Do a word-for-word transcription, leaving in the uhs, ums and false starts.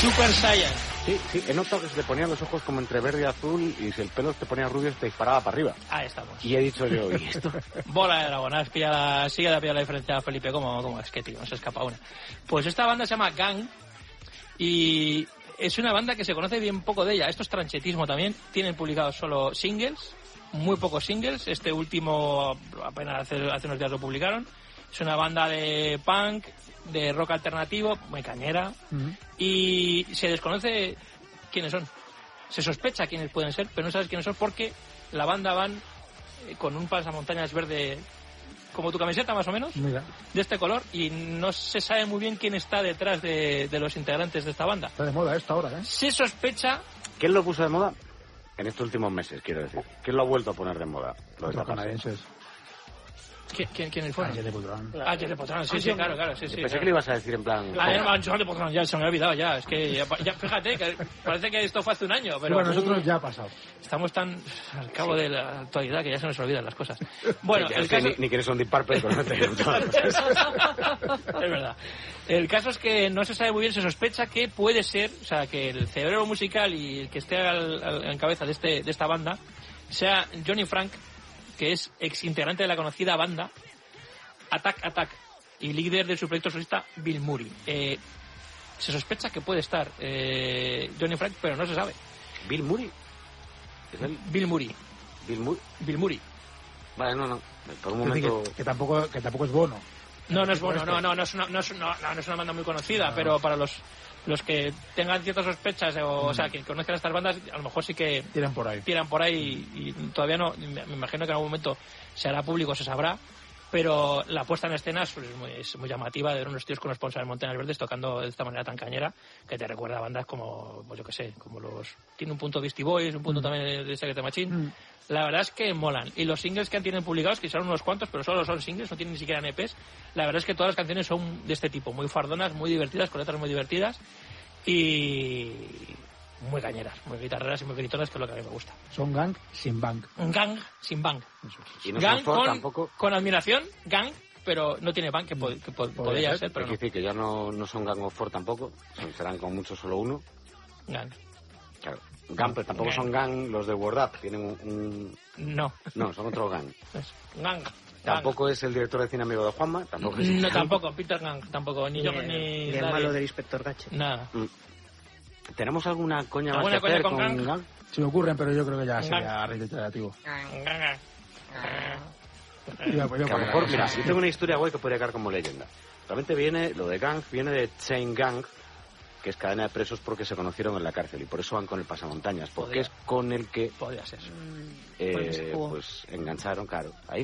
Super Saiyan. Sí, sí, he notado que se te ponían los ojos como entre verde y azul y si el pelo te ponía rubio te disparaba para arriba. Ahí estamos. Y he dicho yo, ¿y esto? Bola de dragón, has pillado la, sigue de pillar la diferencia, Felipe, ¿cómo, cómo es que, tío? No se escapa una. Pues esta banda se llama Gang y es una banda que se conoce bien poco de ella. Esto es tranchetismo también. Tienen publicados solo singles, muy pocos singles. Este último apenas hace, hace unos días lo publicaron. Es una banda de punk, de rock alternativo, muy cañera, uh-huh. Y se desconoce quiénes son. Se sospecha quiénes pueden ser, pero no sabes quiénes son porque la banda van eh, con un pasamontañas verde como tu camiseta más o menos. Mira. De este color, y no se sabe muy bien quién está detrás de, de los integrantes de esta banda. Está de moda esto ahora, ¿eh? Se sospecha... ¿Quién lo puso de moda? En estos últimos meses, quiero decir. ¿Quién lo ha vuelto a poner de moda? Los, los canadienses. ¿Quién, quién, quién fue? Ah, Jay de Potran. Ah, Jay de Potran, sí, sí, claro, claro, sí, sí. Pensé claro. que le ibas a decir en plan... Ah, ya, Jay de Potran, ya se me ha olvidado, ya. Es que, ya, ya, fíjate, que parece que esto fue hace un año, pero... Bueno, nosotros ya ha pasado. Estamos tan al cabo sí. de la actualidad que ya se nos olvidan las cosas. Bueno, el caso... Ni, ni quiénes son Deep Purple, pero no te Es verdad. El caso es que no se sabe muy bien, se sospecha que puede ser, o sea, que el cerebro musical y el que esté al, al, en cabeza de, este, de esta banda sea Johnny Frank, que es ex integrante de la conocida banda Attack Attack y líder de su proyecto solista Bill Murray. Eh, se sospecha que puede estar eh, Johnny Frank, pero no se sabe. ¿Bill Murray? ¿Es él? Bill Murray. ¿Bill Murray? Bill Murray. Vale, no, no. Por un momento... Que, que, tampoco, que tampoco es Bono. No, no es Bono, no, no, no es una, no es una, no, no es una banda muy conocida, no. Pero para los los que tengan ciertas sospechas o, mm. o sea, que conozcan estas bandas, a lo mejor sí que tiran por ahí. Tiran por ahí y, y todavía no, me imagino que en algún momento se hará público, se sabrá. Pero la puesta en escena es muy, es muy llamativa, de ver unos tíos con los Ponce Montañas Verdes tocando de esta manera tan cañera que te recuerda a bandas como, pues yo qué sé, como los... Tiene un punto Beastie Boys, un punto mm. también de Secret Machine. Mm. La verdad es que molan. Y los singles que tienen publicados, que son unos cuantos, pero solo son singles, no tienen ni siquiera E Pes, la verdad es que todas las canciones son de este tipo, muy fardonas, muy divertidas, con letras muy divertidas y... muy cañeras, muy guitarreras y muy gritonas, que es lo que a mí me gusta. Son gang sin bang. Gang sin bang. Y no gang con, tampoco... con admiración, gang, pero no tiene bang, que, po- que po- podría ser, ser pero no. Hay que decir que ya no, no son Gang of Four tampoco, son, serán con mucho solo uno. Gang. Claro. Gang, pero tampoco gang. Son gang los de Word Up, tienen un, un... No. No, son otro gang. Es gang. Tampoco gang. Es el director de cine amigo de Juanma, tampoco es... No, tampoco, Peter Gang, tampoco, ni, ni yo, ni... Ni el malo del Inspector Gadget. Nada. Mm. ¿Tenemos alguna coña más ¿Alguna que hacer coña con, con gang? gang? Se me ocurren, pero yo creo que ya sería reiterativo. Que a lo mejor, mira, yo tengo una historia guay que podría quedar como leyenda. Realmente viene, lo de gang, viene de Chain Gang, que es cadena de presos porque se conocieron en la cárcel y por eso van con el pasamontañas, porque podría. Es con el que... Podría ser. Eh, pues engancharon, claro. Ahí